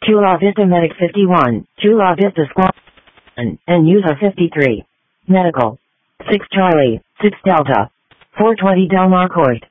Chula Vista Medic 51, Chula Vista Squad, and user 53. Medical. 6 Charlie, 6 Delta. 420 Del Mar Court.